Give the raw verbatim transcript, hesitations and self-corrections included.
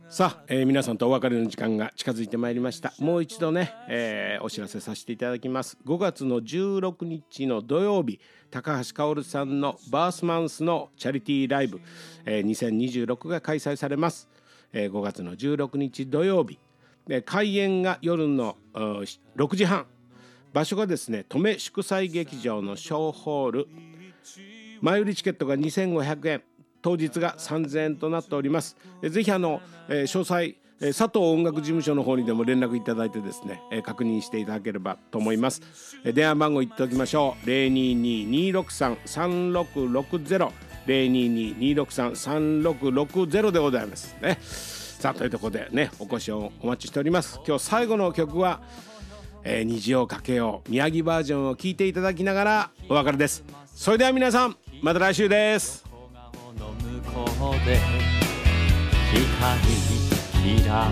さあ、えー、皆さんとお別れの時間が近づいてまいりました。もう一度ね、えー、お知らせさせていただきます。ごがつのじゅうろくにちの土曜日、高橋薫さんのバースマンスのチャリティーライブ、えー、にせんにじゅうろくが開催されます。えー、ごがつのじゅうろくにち土曜日、で開演が夜のろくじはん、場所がですね、登米祝祭劇場の小ホール。前売りチケットがにせんごひゃくえん、当日がさんぜんえんとなっております。ぜひあの、えー、詳細、えー、佐藤音楽事務所の方にでも連絡いただいてですね、えー、確認していただければと思います。えー、電話番号言っておきましょう。 ゼロにーにーにーろくさんさんろくろくゼロ ゼロにーにーにーろくさんさんろくろくゼロでございますね。さあ、というところでね、お越しをお待ちしております。今日最後の曲は、えー、虹をかけよう宮城バージョンを聴いていただきながらお別れです。それでは皆さん、また来週です。 向こうで光きら